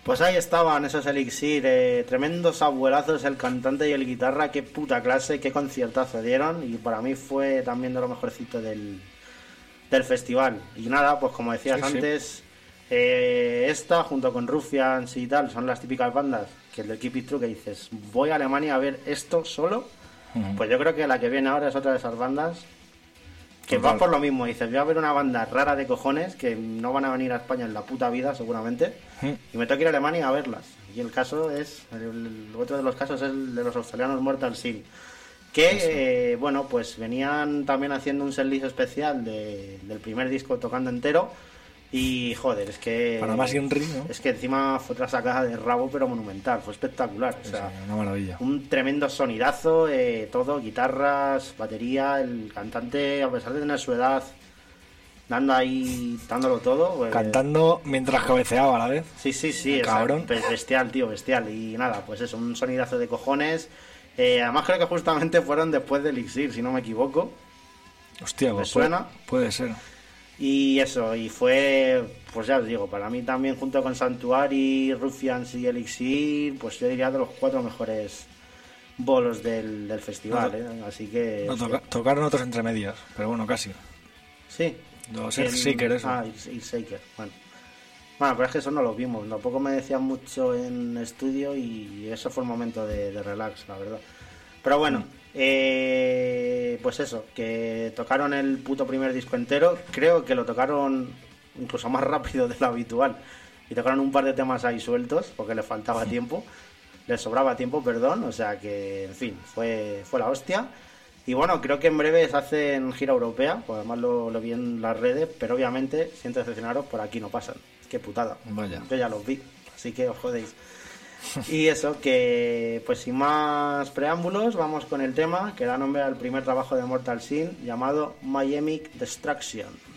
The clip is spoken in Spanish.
Pues ahí estaban esos Elixir, tremendos abuelazos, el cantante y el guitarra, qué puta clase, qué conciertazo dieron, y para mí fue también de lo mejorcito del festival. Y nada, pues como decías antes, esta junto con Ruffians y tal, son las típicas bandas que el de Keep It True que dices, voy a Alemania a ver esto solo, pues yo creo que la que viene ahora es otra de esas bandas que va por lo mismo, dices, voy a ver una banda rara de cojones que no van a venir a España en la puta vida seguramente, y me tengo que ir a Alemania a verlas. Y el caso es, el otro de los casos es el de los australianos Mortal Sin, que bueno, pues venían también haciendo un setlist especial del primer disco tocando entero, y joder, es que para más Henry, ¿no? Es que encima fue otra sacada de rabo pero monumental, fue espectacular, o sea, una maravilla, un tremendo sonidazo, todo, guitarras, batería, el cantante a pesar de tener su edad dándolo todo, pues, cantando mientras cabeceaba a la vez. Sí, cabrón, bestial, tío, bestial. Y nada, pues eso, un sonidazo de cojones. Además creo que justamente fueron después de Elixir, si no me equivoco. Hostia, me pues suena. Puede ser. Y eso, y fue, pues ya os digo, para mí también junto con Sanctuary, Ruffians y Elixir, pues yo diría de los 4 mejores bolos del festival, así que... No, tocaron otros entre medias, pero bueno, casi. Sí. Los Earthshaker, eso. Earthshaker, bueno, pero es que eso no lo vimos, tampoco me decían mucho en estudio y eso fue un momento de relax, la verdad. Pero bueno, pues eso, que tocaron el puto primer disco entero, creo que lo tocaron incluso más rápido de lo habitual y tocaron un par de temas ahí sueltos porque les faltaba tiempo, les sobraba tiempo, perdón, o sea que, en fin, fue la hostia. Y bueno, creo que en breve se hacen gira europea, pues además lo vi en las redes, pero obviamente, siento decepcionaros, por aquí no pasan. Qué putada. Vaya. Yo ya los vi, así que os jodéis. Y eso, que pues sin más preámbulos, vamos con el tema que da nombre al primer trabajo de Mortal Sin, llamado Miamic Destruction.